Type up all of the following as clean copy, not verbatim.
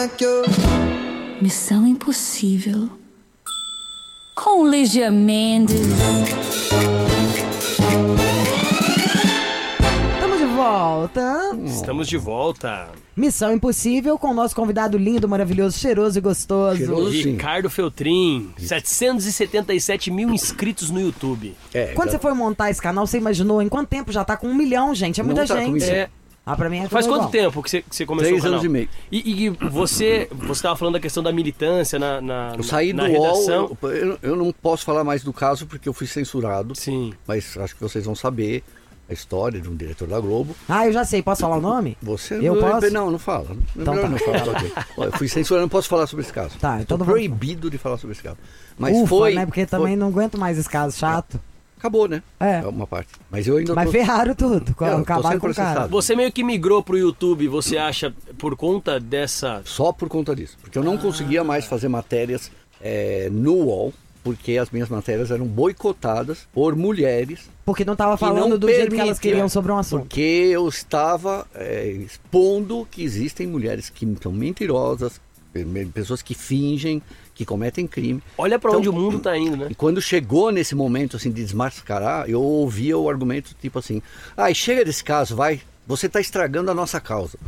like you. Missão Impossível com Lígia Mendes. Estamos de volta. Missão Impossível com o nosso convidado lindo, maravilhoso, cheiroso e gostoso. Ricardo Feltrin. 777 mil inscritos no YouTube. Quando você foi montar esse canal, você imaginou em quanto tempo? Já tá com 1 milhão, gente. É muita gente. Pra mim é Faz quanto igual. tempo que você começou o canal? 3 anos e meio. E você estava falando da questão da militância eu saí na do redação. UOL, eu não posso falar mais do caso porque eu fui censurado. Sim. Mas acho que vocês vão saber a história de um diretor da Globo. Eu já sei. Posso falar o nome? Você Eu posso? Não fala. Então Melhor tá. não falar. Okay. Eu fui censurado, não posso falar sobre esse caso. Tá, então Estou proibido de falar sobre esse caso. Mas Ufa, né? Porque também não aguento mais esse caso chato. Acabou, né? É uma parte. Mas eu ainda Mas ferraram tudo. Acabaram com o cara. Você meio que migrou pro YouTube, você acha, por conta dessa... Só por conta disso. Porque eu não conseguia mais fazer matérias no UOL, porque as minhas matérias eram boicotadas por mulheres. Porque não estava falando do jeito que elas queriam sobre um assunto. Porque eu estava expondo que existem mulheres que são mentirosas, pessoas que fingem, que cometem crime. Olha pra onde o mundo tá indo, né? E quando chegou nesse momento assim de desmascarar, eu ouvia o argumento tipo assim: chega desse caso, vai, você tá estragando a nossa causa.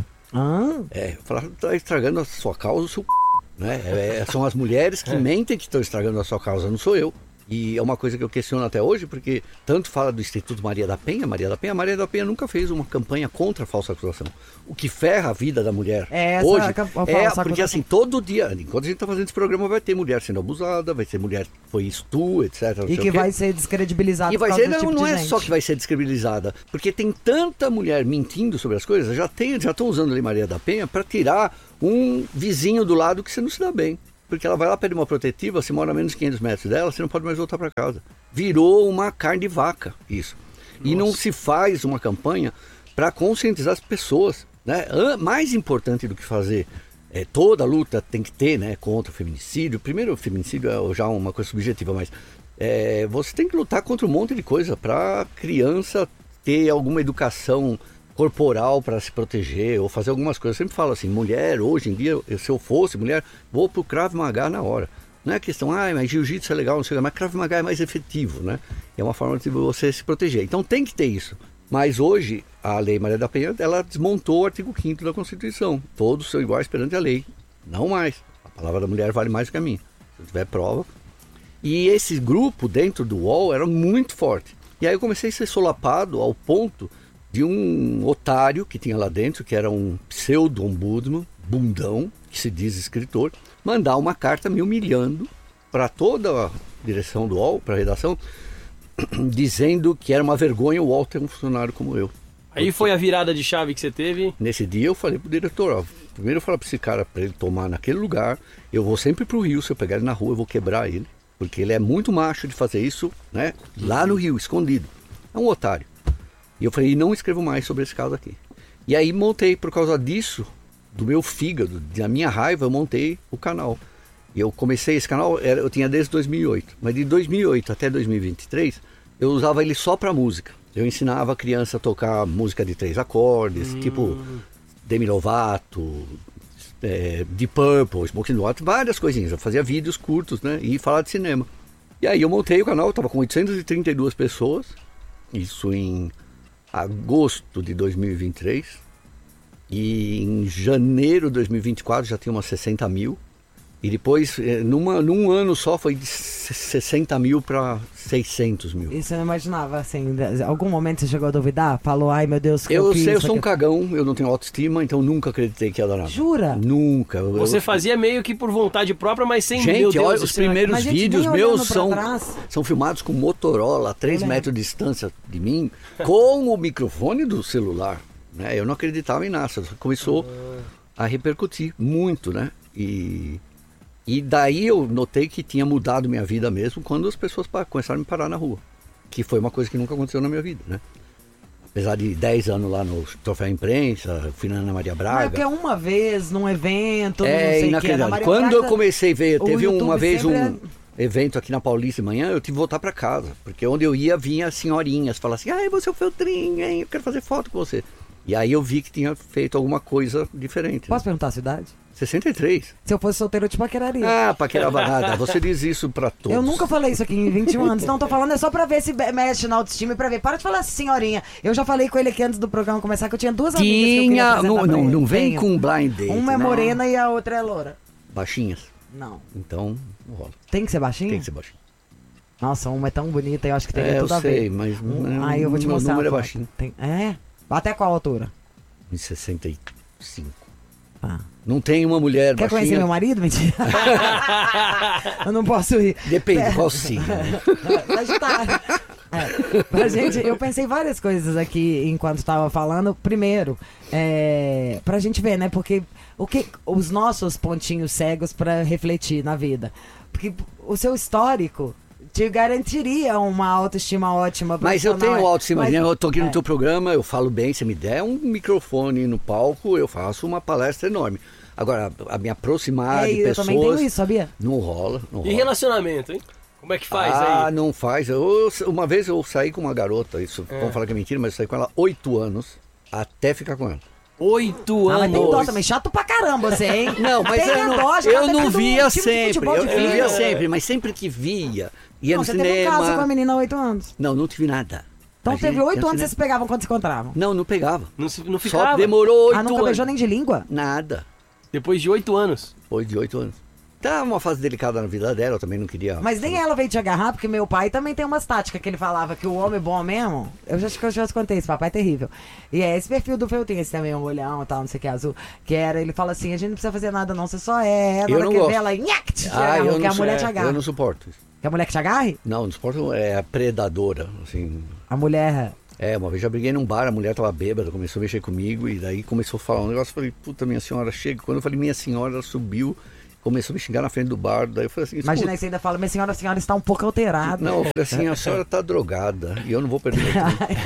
Eu falava, tá estragando a sua causa, o seu né? São as mulheres que mentem que estão estragando a sua causa, não sou eu. E é uma coisa que eu questiono até hoje, porque tanto fala do Instituto Maria da Penha, a Maria da Penha nunca fez uma campanha contra a falsa acusação. O que ferra a vida da mulher hoje porque assim, todo dia, enquanto a gente está fazendo esse programa, vai ter mulher sendo abusada, vai ter mulher que foi estupro, etc. E que vai ser descredibilizada. E vai ser, não é só que vai ser descredibilizada, porque tem tanta mulher mentindo sobre as coisas, já estão usando a Lei Maria da Penha para tirar um vizinho do lado que você não se dá bem. Porque ela vai lá, pede uma protetiva, você mora a menos de 500 metros dela, você não pode mais voltar para casa. Virou uma carne de vaca, isso. Nossa. E não se faz uma campanha para conscientizar as pessoas, né? Mais importante do que fazer toda a luta tem que ter, né, contra o feminicídio. Primeiro, o feminicídio é já uma coisa subjetiva, mas você tem que lutar contra um monte de coisa para a criança ter alguma educação corporal para se proteger ou fazer algumas coisas. Eu sempre falo assim, mulher, hoje em dia, se eu fosse mulher, vou pro Krav Maga na hora. Não é questão, mas jiu-jitsu é legal, não sei o que, mas Krav Maga é mais efetivo, né? É uma forma de você se proteger. Então tem que ter isso. Mas hoje, a Lei Maria da Penha, ela desmontou o artigo 5º da Constituição. Todos são iguais perante a lei. Não mais. A palavra da mulher vale mais do que a minha. Se eu tiver prova. E esse grupo dentro do UOL era muito forte. E aí eu comecei a ser solapado ao ponto de um otário que tinha lá dentro, que era um pseudo-ombudsman, bundão, que se diz escritor, mandar uma carta me humilhando para toda a direção do UOL, para a redação, dizendo que era uma vergonha o UOL ter um funcionário como eu. Aí foi a virada de chave que você teve? Nesse dia eu falei pro diretor, primeiro eu falei para esse cara, para ele tomar naquele lugar, eu vou sempre pro Rio, se eu pegar ele na rua eu vou quebrar ele, porque ele é muito macho de fazer isso, né, lá no Rio, escondido. É um otário. E eu falei, não escrevo mais sobre esse caso aqui. E aí montei, por causa disso, do meu fígado, da minha raiva, eu montei o canal. E eu comecei esse canal, eu tinha desde 2008. Mas de 2008 até 2023, eu usava ele só para música. Eu ensinava a criança a tocar música de 3 acordes, tipo Demi Lovato, Deep Purple, Smoking Water, várias coisinhas. Eu fazia vídeos curtos, né, e falar de cinema. E aí eu montei o canal, estava com 832 pessoas, isso em agosto de 2023, e em janeiro de 2024 já tinha umas 60 mil, e depois num ano só foi de 60 mil para 600 mil. E você não imaginava, assim, em algum momento você chegou a duvidar? Falou, ai meu Deus, que eu sei, eu sou um cagão, eu não tenho autoestima, então nunca acreditei que ia dar nada. Jura? Nunca. Você fazia meio que por vontade própria, mas sem gente, meu Deus, olha, os primeiros vídeos meus são filmados com Motorola a 3 metros de distância de mim, com o microfone do celular, né? Eu não acreditava em nada, começou a repercutir muito, né? E daí eu notei que tinha mudado minha vida mesmo quando as pessoas começaram a me parar na rua. Que foi uma coisa que nunca aconteceu na minha vida, né? Apesar de 10 anos lá no Troféu Imprensa, fui na Ana Maria Braga. É que é uma vez num evento, não sei o que. Quando eu comecei a ver, teve uma vez evento aqui na Paulista de manhã, eu tive que voltar para casa. Porque onde eu ia, vinha senhorinhas, falavam assim, você é o Feltrin, hein? Eu quero fazer foto com você. E aí eu vi que tinha feito alguma coisa diferente. Posso perguntar a sua idade? 63. Se eu fosse solteiro, eu te paqueraria. Ah, paquerava nada. Você diz isso pra todos. Eu nunca falei isso aqui em 21 anos. Não, tô falando é só pra ver se mexe na autoestima e pra ver. Para de falar senhorinha. Eu já falei com ele aqui antes do programa começar que eu tinha 2 amigas que eu queria apresentar pra ele. Não vem Tenho. com um blind date. Uma é morena e a outra é loura. Baixinhas? Não. Então, não rola. Tem que ser baixinha? Tem que ser baixinho. Nossa, uma é tão bonita, eu acho que teria Eu tudo a ver. sei, mas Aí eu vou te meu mostrar. número é a foto. baixinho. É? Até qual altura? Em 65. Ah. Não tem uma mulher Quer baixinha. conhecer meu marido? Mentira. Eu não posso rir. Depende, qual signo. Sagitário. Pra gente, eu pensei várias coisas aqui enquanto estava falando. Primeiro, pra gente ver, né? Porque os nossos pontinhos cegos pra refletir na vida. Porque o seu histórico te garantiria uma autoestima ótima. Mas eu tenho autoestima. Mas, eu tô aqui no teu programa, eu falo bem. Se me der um microfone no palco, eu faço uma palestra enorme. Agora, a me aproximar de pessoas... Eu também tenho isso, sabia? Não rola, não rola. E relacionamento, hein? Como é que faz aí? Ah, não faz. Uma vez eu saí com uma garota, isso, vamos falar que é mentira, mas eu saí com ela 8 anos, até ficar com ela. 8 anos. Mas tem dó também, chato pra caramba você, hein? Não, mas tem eu não via time de sempre. futebol Eu de não via filho. sempre, mas sempre que via, ia Não, no você cinema. teve um caso com a menina há 8 anos. Não tive nada. Então Mas teve ia 8 no anos, vocês se cinema. pegavam quando se encontravam. Não pegava. Não Só ficava? demorou 8 anos. Nunca beijou nem de língua? Nada. Depois de 8 anos. Foi de 8 anos. Tá uma fase delicada na vida dela, eu também não queria... Mas nem ela veio te agarrar, porque meu pai também tem umas táticas que ele falava que o homem bom mesmo. Eu já te contei, esse papai é terrível. E é esse perfil do Feltinho, esse também, um olhão e tal, não sei o que, azul. Que era, ele fala assim: a gente não precisa fazer nada, não, você só é. Eu não gosto. Ela, te agarra, que a mulher te agarra. Eu não suporto isso. Que a mulher que te agarre? Não suporto, é predadora, assim... A mulher. Uma vez já briguei num bar, a mulher tava bêbada, começou a mexer comigo e daí começou a falar um negócio, eu falei, puta, minha senhora, chega. Quando eu falei, minha senhora, ela subiu, começou a me xingar na frente do bar, daí eu falei assim... Imagina aí, você ainda fala, minha senhora, a senhora está um pouco alterada. Não, eu falei assim, a senhora tá drogada e eu não vou perder meu tempo.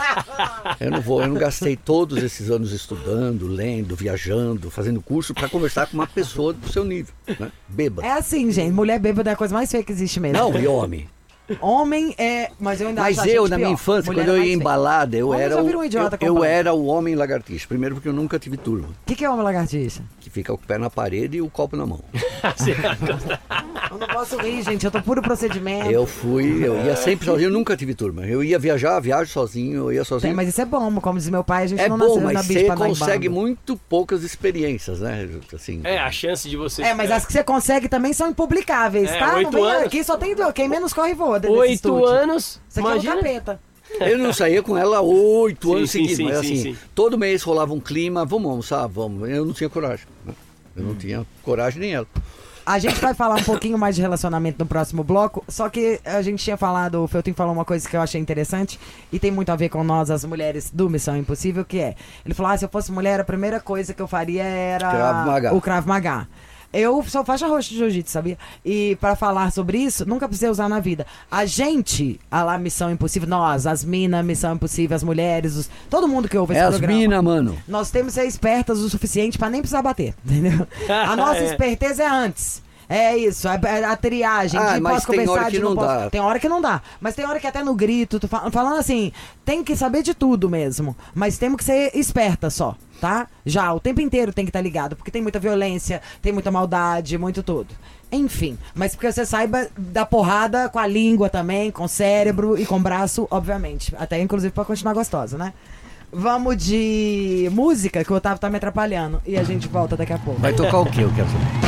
Eu não gastei todos esses anos estudando, lendo, viajando, fazendo curso pra conversar com uma pessoa do seu nível, né? Bêbada. É assim, gente, mulher bêbada é a coisa mais feia que existe mesmo. Não, e homem. Homem é. Mas eu ainda Mas acho a eu, gente na minha pior. infância, Mulher quando eu é mais ia em feia. balada, eu Homem era já vira um idiota eu comparado. era o homem lagartixa. Primeiro porque eu nunca tive turma. O que é homem lagartixa? Que fica com o pé na parede e o copo na mão. Eu não posso rir, gente, eu tô puro procedimento. Eu ia sempre sozinho, eu nunca tive turma. Eu ia viajo sozinho, eu ia sozinho. Mas isso é bom, como diz meu pai, a gente É não bom, nasceu na mas bicha você pra dar em consegue bando. muito poucas experiências, né? Assim, A chance de você... Mas as que você consegue também são impublicáveis, tá? Não 8 vem anos. aqui, só tem quem menos corre voa dentro desse 8 estúdio. anos, Isso aqui é imagina. um capeta. Eu não saía com ela 8 anos sim, seguidos, sim, mas sim, assim, sim. todo mês rolava um clima, vamos almoçar, vamos. Eu não tinha coragem. Né? Eu não tinha coragem nem ela. A gente vai falar um pouquinho mais de relacionamento no próximo bloco, só que a gente tinha falado, o Feltinho falou uma coisa que eu achei interessante e tem muito a ver com nós, as mulheres do Missão Impossível, que é, ele falou, se eu fosse mulher, a primeira coisa que eu faria era Krav Maga. o Krav Maga. Eu sou faixa roxa de jiu-jitsu, sabia? E pra falar sobre isso, nunca precisei usar na vida. A gente, a lá Missão Impossível, nós, as minas, Missão Impossível, as mulheres, todo mundo que ouve esse As programa. minas, mano. Nós temos que ser espertas o suficiente pra nem precisar bater, entendeu? A nossa esperteza é antes. É isso, a triagem, de mas posso tem conversar, hora que de não não posso. dá. Tem hora que não dá, mas tem hora que até no grito, falando assim, tem que saber de tudo mesmo, mas temos que ser esperta só, tá? Já, o tempo inteiro tem que estar ligado, porque tem muita violência, tem muita maldade, muito tudo. Enfim, mas porque você saiba dar porrada com a língua também, com o cérebro e com o braço, obviamente. Até inclusive pra continuar gostosa, né? Vamos de música, que o Otávio tá me atrapalhando. E a gente volta daqui a pouco. Vai tocar o quê? Eu quero saber.